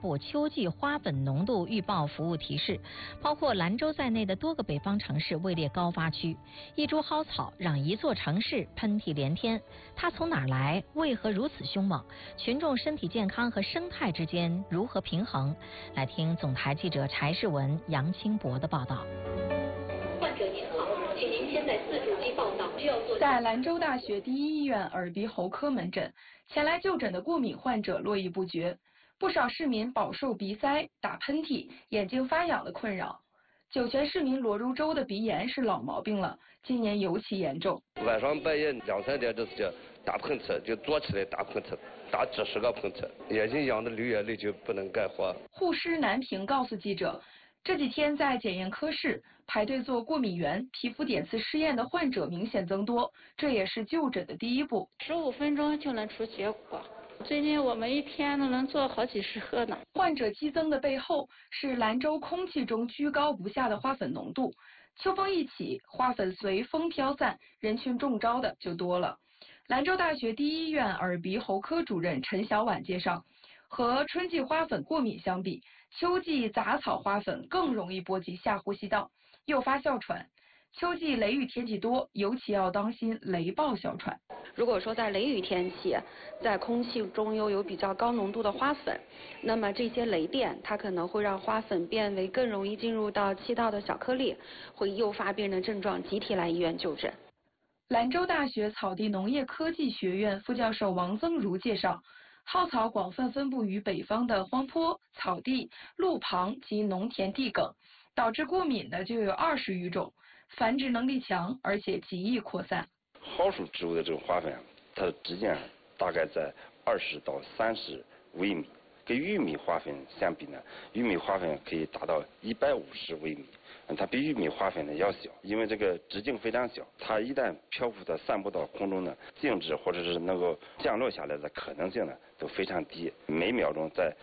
布秋季花粉浓度预报服务提示，包括兰州在内的多个北方城市位列高发区。一株蒿草让一座城市喷嚏连天，它从哪儿来？为何如此凶猛？群众身体健康和生态之间如何平衡？来听总台记者柴世文、杨清博的报道。 患者您好，请您先在4主机报到，需要做。 在兰州大学第一医院耳鼻喉科门诊，前来就诊的过敏患者络绎不绝，不少市民饱受鼻塞、打喷嚏、眼睛发痒的困扰。酒泉市民罗如洲的鼻炎是老毛病了，今年尤其严重。 晚上半夜2、3点这时间打喷嚏，就坐起来打喷嚏，打几10个喷嚏，眼睛痒的流眼泪就不能干活。 护师南平告诉记者，这几天在检验科室排队做过敏原、皮肤点刺试验的患者明显增多，这也是就诊的第一步。 15分钟就能出结果。最近我们一天都能做好几10盒呢。 患者激增的背后是兰州空气中居高不下的花粉浓度。秋风一起，花粉随风飘散，人群中招的就多了。兰州大学第一医院耳鼻喉科主任陈小婉介绍，和春季花粉过敏相比，秋季杂草花粉更容易波及下呼吸道，诱发哮喘。秋季雷雨天气多，尤其要当心雷暴哮喘。 如果说在雷雨天气，在空气中又有比较高浓度的花粉，那么这些雷电它可能会让花粉变为更容易进入到气道的小颗粒，会诱发病人症状集体来医院就诊。 兰州大学草地农业科技学院副教授王增如介绍，蒿草广泛分布于北方的荒坡、草地、路旁及农田地埂，导致过敏的就有20余种，繁殖能力强，而且极易扩散。 蒿属植物的这种花粉，它的直径大概在20到30微米，跟玉米花粉相比呢，玉米花粉可以达到150微米，它比玉米花粉呢要小，因为这个直径非常小，它一旦漂浮的散布到空中呢，静止或者是能够降落下来的可能性呢都非常低，每秒钟在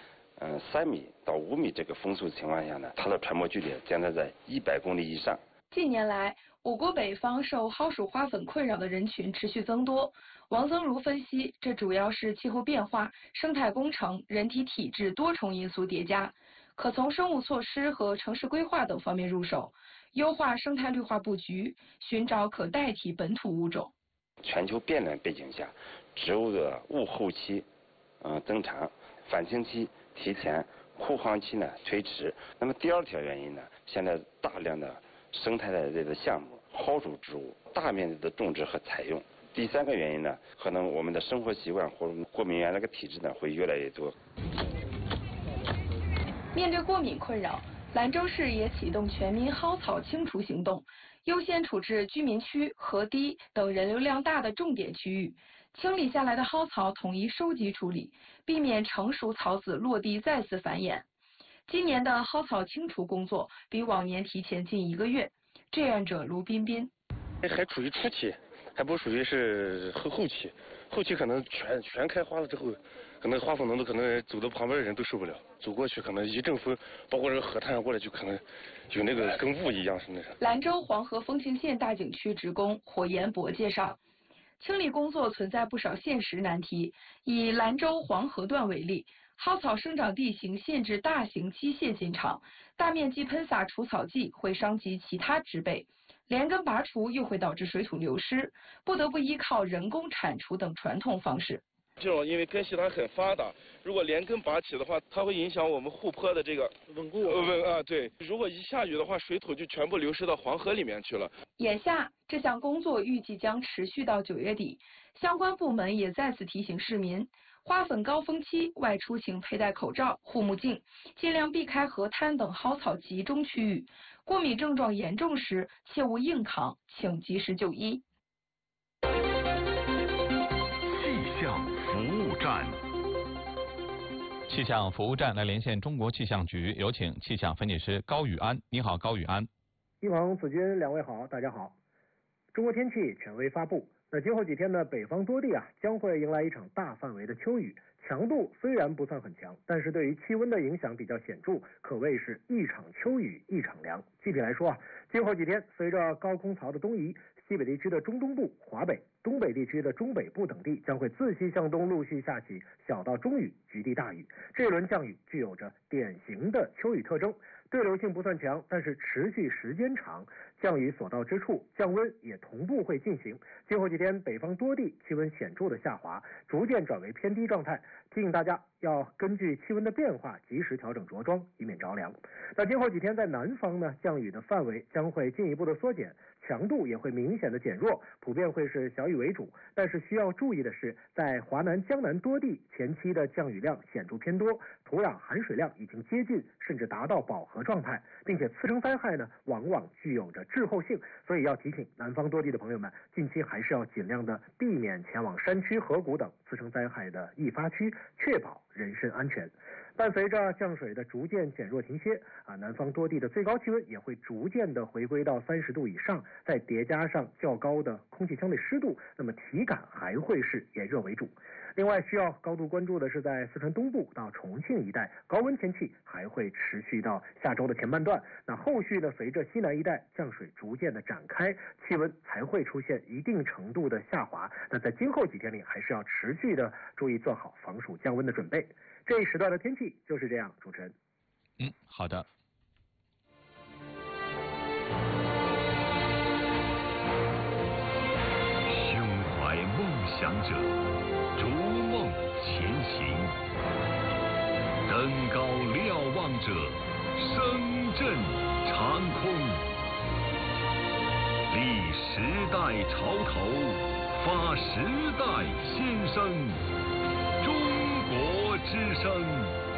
3米到5米这个风速情况下呢，它的传播距离将在100公里以上。 近年来，我国北方受蒿属花粉困扰的人群持续增多。王增如分析，这主要是气候变化、生态工程、人体体质多重因素叠加，可从生物措施和城市规划等方面入手，优化生态绿化布局，寻找可代替本土物种。 全球变暖背景下，植物的物后期增长，返青期提前，枯黄期呢推迟。那么第2条原因呢，现在大量的生态类的项目，蒿属植物大面积的种植和采用。第3个原因呢，可能我们的生活习惯或者过敏原那个体质呢会越来越多。 面对过敏困扰，兰州市也启动全民蒿草清除行动，优先处置居民区、河堤等人流量大的重点区域，清理下来的蒿草统一收集处理，避免成熟草籽落地再次繁衍。今年的蒿草清除工作比往年提前近1个月。志愿者卢彬彬， 还处于初期，还不属于是后期，后期可能全开花了之后，可能花粉浓度可能走到旁边的人都受不了，走过去可能一阵风，包括这个河滩上过来就可能有那个跟雾一样是那啥。 兰州黄河丰庆县大景区职工火延博介绍，清理工作存在不少现实难题。以兰州黄河段为例，蒿草生长地形限制大型机械进场，大面积喷洒除草剂会伤及其他植被，连根拔除又会导致水土流失，不得不依靠人工铲除等传统方式。 这种因为根系它很发达，如果连根拔起的话，它会影响我们护坡的这个稳固。对，如果一下雨的话，水土就全部流失到黄河里面去了。 眼下这项工作预计将持续到9月底，相关部门也再次提醒市民，花粉高峰期外出请佩戴口罩、护目镜，尽量避开河滩等蒿草集中区域。过敏症状严重时，切勿硬扛，请及时就医。 气象服务站， 气象服务站来连线中国气象局，有请气象分析师高宇安。你好，高宇安。 一鹏、子君两位好，大家好。中国天气权威发布，那今后几天呢，北方多地将会迎来一场大范围的秋雨，强度虽然不算很强，但是对于气温的影响比较显著，可谓是一场秋雨一场凉。具体来说今后几天随着高空槽的东移， 西北地区的中东部、华北、东北地区的中北部等地将会自西向东陆续下起小到中雨，局地大雨。这一轮降雨具有着典型的秋雨特征，对流性不算强，但是持续时间长，降雨所到之处，降温也同步会进行。今后几天，北方多地气温显著的下滑，逐渐转为偏低状态，提醒大家要根据气温的变化及时调整着装，以免着凉。那今后几天在南方呢，降雨的范围将会进一步的缩减，强度也会明显的减弱，普遍会是小雨为主。但是需要注意的是，在华南、江南多地前期的降雨量显著偏多，土壤含水量已经接近甚至达到饱和状态，并且次生灾害呢往往具有着滞后性，所以要提醒南方多地的朋友们，近期还是要尽量的避免前往山区、河谷等次生灾害的易发区，确保人身安全。伴随着降水的逐渐减弱停歇南方多地的最高气温也会逐渐的回归到30度以上，再叠加上较高的空气相对湿度，那么体感还会是炎热为主。另外需要高度关注的是，在四川东部到重庆一带，高温天气还会持续到下周的前半段。那后续呢，随着西南一带降水逐渐的展开，气温才会出现一定程度的下滑。那在今后几天里，还是要持续的注意做好防暑降温的准备。这一时段的天气就是这样，主持人。 好的。 胸怀梦想者，逐梦前行；登高瞭望者，声震长空。立时代潮头，发时代先声。中国之声。